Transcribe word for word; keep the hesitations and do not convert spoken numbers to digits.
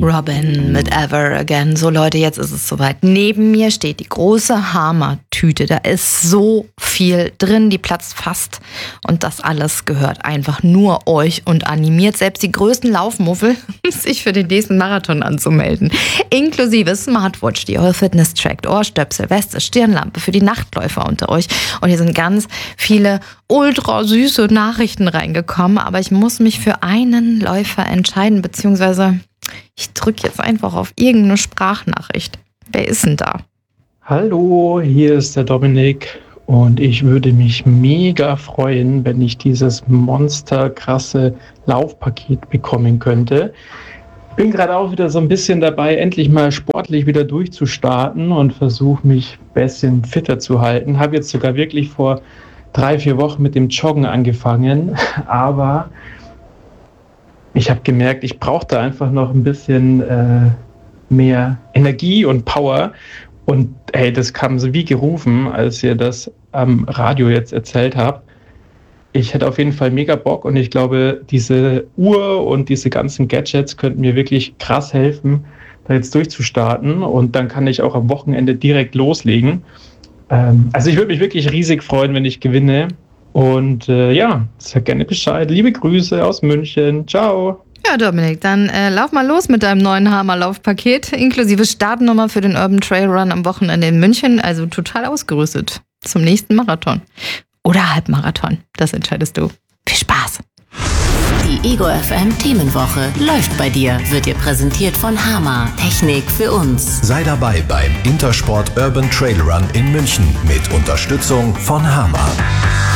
Robin mit Ever Again. So Leute, jetzt ist es soweit. Neben mir steht die große Hammer-Tüte. Da ist so viel drin, die platzt fast. Und das alles gehört einfach nur euch und animiert selbst die größten Laufmuffel, sich für den nächsten Marathon anzumelden. Inklusive Smartwatch, die eure Fitness trackt, Ohrstöpsel, Weste, Stirnlampe für die Nachtläufer unter euch. Und hier sind ganz viele ultra süße Nachrichten reingekommen. Aber ich muss mich für einen Läufer entscheiden, beziehungsweise ich drücke jetzt einfach auf irgendeine Sprachnachricht. Wer ist denn da? Hallo, hier ist der Dominik und ich würde mich mega freuen, wenn ich dieses monsterkrasse Laufpaket bekommen könnte. Bin gerade auch wieder so ein bisschen dabei, endlich mal sportlich wieder durchzustarten und versuche mich ein bisschen fitter zu halten. Habe jetzt sogar wirklich vor drei, vier Wochen mit dem Joggen angefangen, aber ich habe gemerkt, ich brauchte einfach noch ein bisschen äh, mehr Energie und Power. Und hey, das kam so wie gerufen, als ihr das am Radio jetzt erzählt habt. Ich hätte auf jeden Fall mega Bock und ich glaube, diese Uhr und diese ganzen Gadgets könnten mir wirklich krass helfen, da jetzt durchzustarten. Und dann kann ich auch am Wochenende direkt loslegen. Ähm, also ich würde mich wirklich riesig freuen, wenn ich gewinne. Und äh, ja, sag gerne Bescheid. Liebe Grüße aus München. Ciao. Ja, Dominik, dann äh, lauf mal los mit deinem neuen Hammerlaufpaket, inklusive Startnummer für den Urban Trail Run am Wochenende in München. Also total ausgerüstet zum nächsten Marathon. Oder Halbmarathon, das entscheidest du. Viel Spaß. Die Ego F M Themenwoche läuft bei dir, wird dir präsentiert von Hammer. Technik für uns. Sei dabei beim Intersport Urban Trail Run in München mit Unterstützung von Hammer.